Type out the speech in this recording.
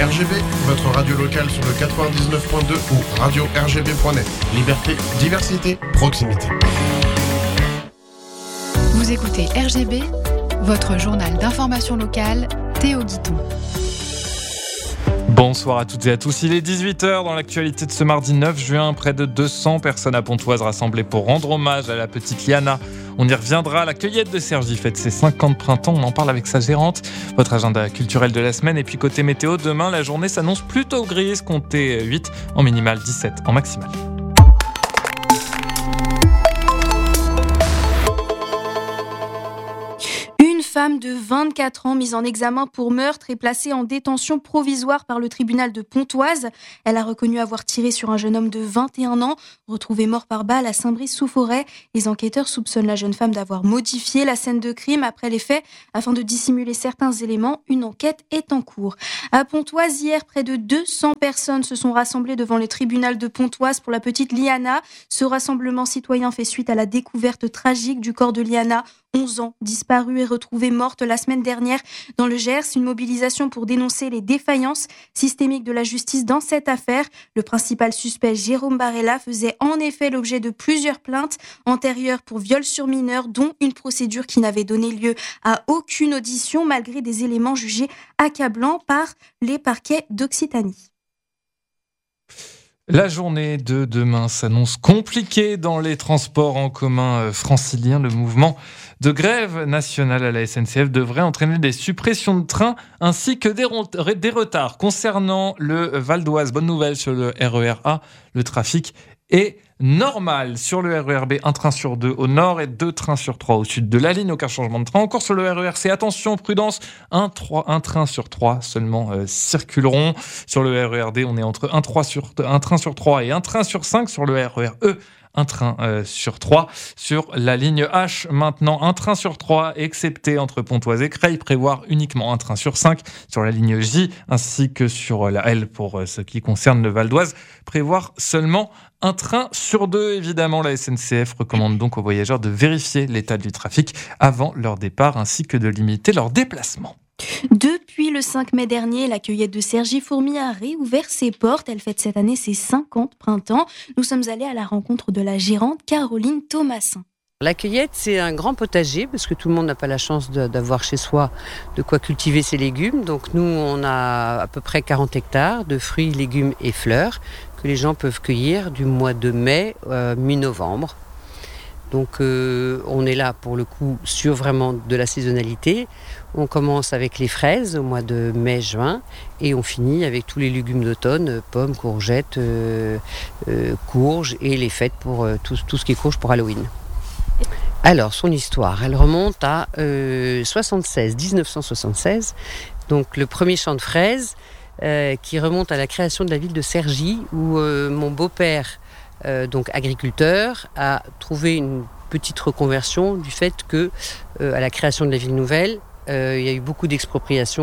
RGB, votre radio locale sur le 99.2 ou radio-rgb.net. Liberté, diversité, proximité. Vous écoutez RGB, votre journal d'information locale, Théo Guiton. Bonsoir à toutes et à tous, il est 18h dans l'actualité de ce mardi 9 juin. Près de 200 personnes à Pontoise rassemblées pour rendre hommage à la petite Liana. On y reviendra, la cueillette de Cergy fête ses 50 printemps, on en parle avec sa gérante. Votre agenda culturel de la semaine, et puis côté météo, demain la journée s'annonce plutôt grise, comptez 8 en minimal, 17 en maximal. Femme de 24 ans mise en examen pour meurtre et placée en détention provisoire par le tribunal de Pontoise. Elle a reconnu avoir tiré sur un jeune homme de 21 ans, retrouvé mort par balle à Saint-Brice-sous-Forêt. Les enquêteurs soupçonnent la jeune femme d'avoir modifié la scène de crime après les faits afin de dissimuler certains éléments. Une enquête est en cours. À Pontoise, hier, près de 200 personnes se sont rassemblées devant le tribunal de Pontoise pour la petite Liana. Ce rassemblement citoyen fait suite à la découverte tragique du corps de Liana, 11 ans, disparue et retrouvée morte la semaine dernière dans le Gers. Une mobilisation pour dénoncer les défaillances systémiques de la justice dans cette affaire. Le principal suspect, Jérôme Barella, faisait en effet l'objet de plusieurs plaintes antérieures pour viol sur mineur, dont une procédure qui n'avait donné lieu à aucune audition, malgré des éléments jugés accablants par les parquets d'Occitanie. La journée de demain s'annonce compliquée dans les transports en commun franciliens. Le mouvement de grève nationale à la SNCF devrait entraîner des suppressions de trains ainsi que des retards. Concernant le Val d'Oise, bonne nouvelle sur le RER A, le trafic est normal. Sur le RER B, un train sur 2 au nord et 2 trains sur 3 au sud de la ligne, aucun changement de train. Encore sur le RER C, attention, prudence, un train sur 3 seulement circuleront. Sur le RER D, on est entre un train sur 3 et un train sur 5. Sur le RER E, un train sur 3. Sur la ligne H, maintenant, un train sur 3, excepté entre Pontoise et Creil, prévoir uniquement un train sur 5. Sur la ligne J, ainsi que sur la L, pour ce qui concerne le Val d'Oise, prévoir seulement un train sur 2. Évidemment, la SNCF recommande donc aux voyageurs de vérifier l'état du trafic avant leur départ, ainsi que de limiter leurs déplacements. Depuis le 5 mai dernier, la cueillette de Cergy-Fourmi a réouvert ses portes. Elle fête cette année ses 50 printemps. Nous sommes allés à la rencontre de la gérante Caroline Thomasin. La cueillette, c'est un grand potager parce que tout le monde n'a pas la chance d'avoir chez soi de quoi cultiver ses légumes. Donc nous, on a à peu près 40 hectares de fruits, légumes et fleurs que les gens peuvent cueillir du mois de mai, mi-novembre. Donc on est là pour le coup sur vraiment de la saisonnalité. On commence avec les fraises au mois de mai-juin et on finit avec tous les légumes d'automne, pommes, courgettes, courges et les fêtes pour tout ce qui est courge pour Halloween. Alors son histoire, elle remonte à 1976, donc le premier champ de fraises qui remonte à la création de la ville de Cergy où mon beau-père, donc agriculteur, a trouvé une petite reconversion du fait que à la création de la ville nouvelle, il y a eu beaucoup d'expropriations